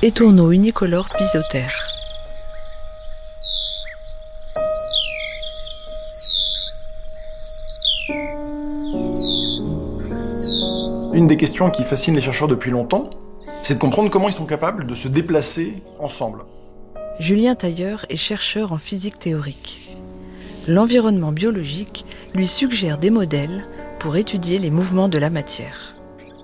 Étourneaux unicolores pisotères. Une des questions qui fascine les chercheurs depuis longtemps, c'est de comprendre comment ils sont capables de se déplacer ensemble. Julien Tailleur est chercheur en physique théorique. L'environnement biologique lui suggère des modèles pour étudier les mouvements de la matière.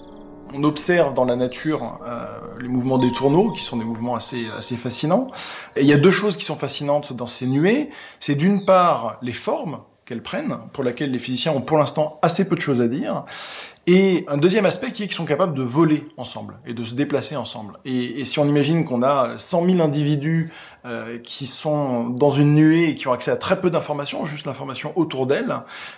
On observe dans la nature les mouvements des tourneaux, qui sont des mouvements assez fascinants. Et il y a deux choses qui sont fascinantes dans ces nuées. C'est d'une part les formes qu'elles prennent, pour lesquelles les physiciens ont pour l'instant assez peu de choses à dire. Et un deuxième aspect qui est qu'ils sont capables de voler ensemble et de se déplacer ensemble. Et si on imagine qu'on a 100 000 individus qui sont dans une nuée et qui ont accès à très peu d'informations, juste l'information autour d'elles,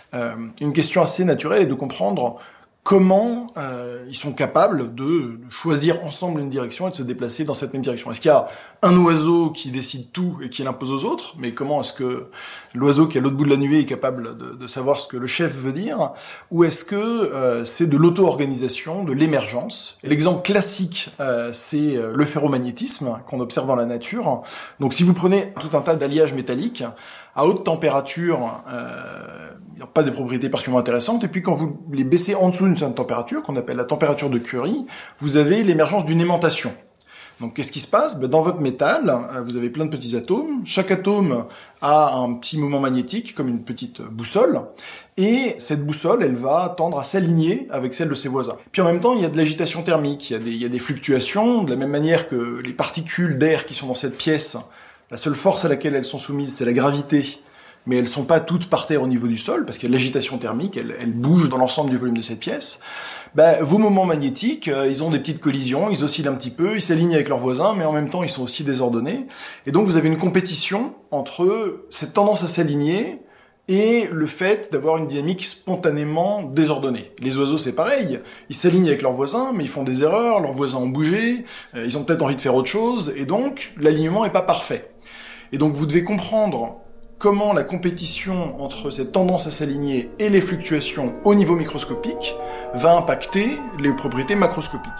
une question assez naturelle est de comprendre comment ils sont capables de choisir ensemble une direction et de se déplacer dans cette même direction. Est-ce qu'il y a un oiseau qui décide tout et qui l'impose aux autres? Mais comment est-ce que l'oiseau qui est à l'autre bout de la nuée est capable de savoir ce que le chef veut dire? Ou est-ce que c'est de l'auto-organisation, de l'émergence? Et l'exemple classique, c'est le ferromagnétisme qu'on observe dans la nature. Donc si vous prenez tout un tas d'alliages métalliques, à haute température, il n'y a pas des propriétés particulièrement intéressantes. Et puis quand vous les baissez en dessous d'une certaine température, qu'on appelle la température de Curie, vous avez l'émergence d'une aimantation. Donc qu'est-ce qui se passe? Dans votre métal, vous avez plein de petits atomes. Chaque atome a un petit moment magnétique, comme une petite boussole. Et cette boussole, elle va tendre à s'aligner avec celle de ses voisins. Puis en même temps, il y a de l'agitation thermique, il y a des fluctuations, de la même manière que les particules d'air qui sont dans cette pièce. La seule force à laquelle elles sont soumises, c'est la gravité, mais elles sont pas toutes par terre au niveau du sol, parce qu'il y a de l'agitation thermique, elles bougent dans l'ensemble du volume de cette pièce. Vos moments magnétiques, ils ont des petites collisions, ils oscillent un petit peu, ils s'alignent avec leurs voisins, mais en même temps, ils sont aussi désordonnés. Et donc, vous avez une compétition entre cette tendance à s'aligner et le fait d'avoir une dynamique spontanément désordonnée. Les oiseaux, c'est pareil. Ils s'alignent avec leurs voisins, mais ils font des erreurs, leurs voisins ont bougé, ils ont peut-être envie de faire autre chose, et donc, l'alignement est pas parfait. Et donc, vous devez comprendre comment la compétition entre cette tendance à s'aligner et les fluctuations au niveau microscopique va impacter les propriétés macroscopiques.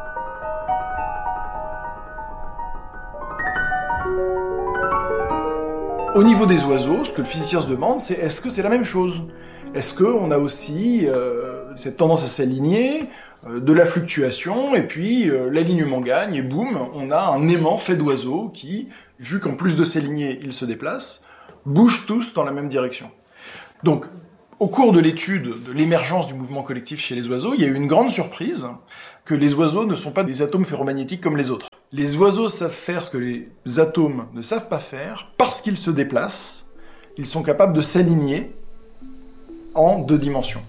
Au niveau des oiseaux, ce que le physicien se demande, c'est est-ce que c'est la même chose? Est-ce qu'on a aussi cette tendance à s'aligner, de la fluctuation, et puis l'alignement gagne, et boum, on a un aimant fait d'oiseaux qui, vu qu'en plus de s'aligner, ils se déplacent, bougent tous dans la même direction. Donc, au cours de l'étude de l'émergence du mouvement collectif chez les oiseaux, il y a eu une grande surprise que les oiseaux ne sont pas des atomes ferromagnétiques comme les autres. Les oiseaux savent faire ce que les atomes ne savent pas faire, parce qu'ils se déplacent, ils sont capables de s'aligner en 2 dimensions.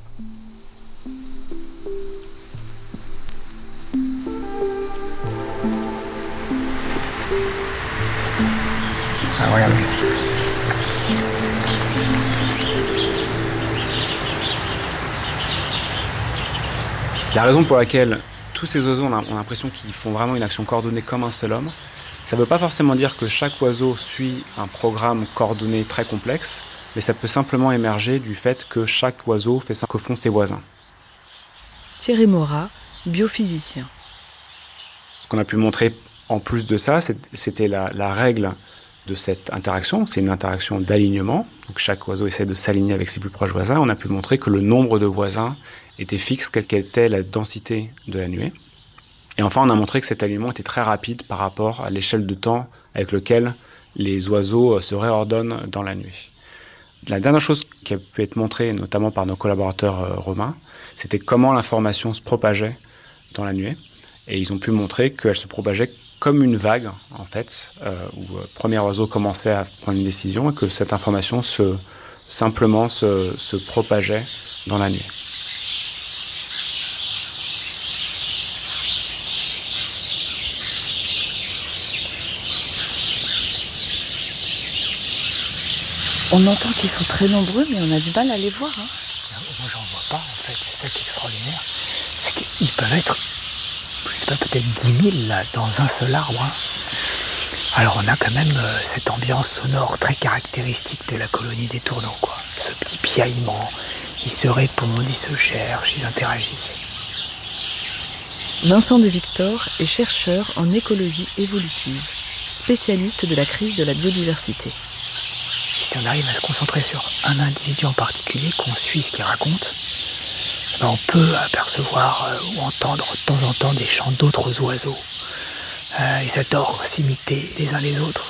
Ah, regardez. La raison pour laquelle tous ces oiseaux ont l'impression qu'ils font vraiment une action coordonnée comme un seul homme, ça ne veut pas forcément dire que chaque oiseau suit un programme coordonné très complexe, mais ça peut simplement émerger du fait que chaque oiseau fait ce que font ses voisins. Thierry Morat, biophysicien. Ce qu'on a pu montrer en plus de ça, c'était la règle de cette interaction. C'est une interaction d'alignement. Donc chaque oiseau essaie de s'aligner avec ses plus proches voisins. On a pu montrer que le nombre de voisins était fixe, quelle qu'était la densité de la nuée. Et enfin, on a montré que cet alignement était très rapide par rapport à l'échelle de temps avec laquelle les oiseaux se réordonnent dans la nuée. La dernière chose qui a pu être montrée, notamment par nos collaborateurs romains, c'était comment l'information se propageait dans la nuée. Et ils ont pu montrer qu'elle se propageait comme une vague, en fait, où le premier oiseau commençait à prendre une décision et que cette information se propageait dans la nuée. On entend qu'ils sont très nombreux, mais on a du mal à les voir. Moi, j'en vois pas, en fait. C'est ça qui est extraordinaire. C'est qu'ils peuvent être, je sais pas, peut-être 10 000 là, dans un seul arbre. Alors, on a quand même cette ambiance sonore très caractéristique de la colonie des tourneaux, quoi. Ce petit piaillement. Ils se répondent, ils se cherchent, ils interagissent. Vincent de Victor est chercheur en écologie évolutive, spécialiste de la crise de la biodiversité. Et si on arrive à se concentrer sur un individu en particulier, qu'on suit ce qu'il raconte, on peut apercevoir ou entendre de temps en temps des chants d'autres oiseaux. Ils adorent s'imiter les uns les autres.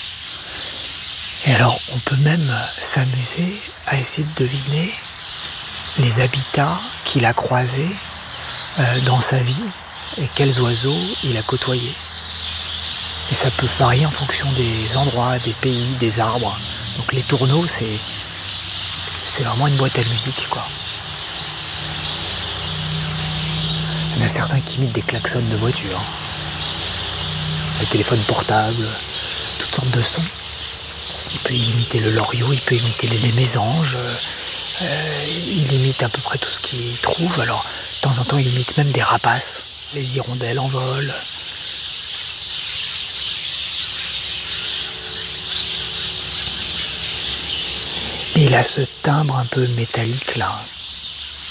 Et alors, on peut même s'amuser à essayer de deviner les habitats qu'il a croisés dans sa vie et quels oiseaux il a côtoyés. Et ça peut varier en fonction des endroits, des pays, des arbres. Donc les tourneaux, c'est vraiment une boîte à musique, quoi. Il y en a certains qui imitent des klaxons de voiture, le téléphone portable, toutes sortes de sons. Il peut imiter le loriot, il peut imiter les mésanges, il imite à peu près tout ce qu'il trouve. Alors, de temps en temps, il imite même des rapaces, les hirondelles en vol. Et il a ce timbre un peu métallique là,